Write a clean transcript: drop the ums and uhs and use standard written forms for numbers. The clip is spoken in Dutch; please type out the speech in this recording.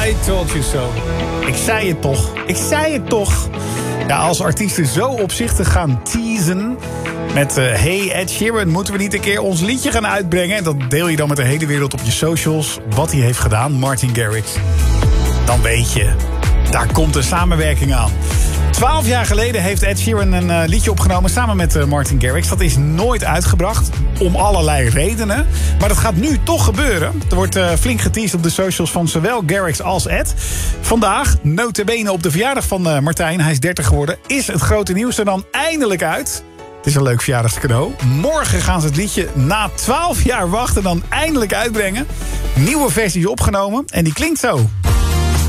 I told you so. Ik zei het toch. Ik zei het toch. Ja, als artiesten zo opzichtig gaan teasen met hey Ed Sheeran, moeten we niet een keer ons liedje gaan uitbrengen? En dat deel je dan met de hele wereld op je socials. Wat hij heeft gedaan, Martin Garrix. Dan weet je, daar komt een samenwerking aan. 12 jaar geleden heeft Ed Sheeran een liedje opgenomen samen met Martin Garrix. Dat is nooit uitgebracht, om allerlei redenen. Maar dat gaat nu toch gebeuren. Er wordt flink geteased op de socials van zowel Garrix als Ed. Vandaag, nota bene op de verjaardag van Martijn, hij is 30 geworden, is het grote nieuws er dan eindelijk uit. Het is een leuk verjaardagscadeau. Morgen gaan ze het liedje na 12 jaar wachten dan eindelijk uitbrengen. Nieuwe versie is opgenomen en die klinkt zo.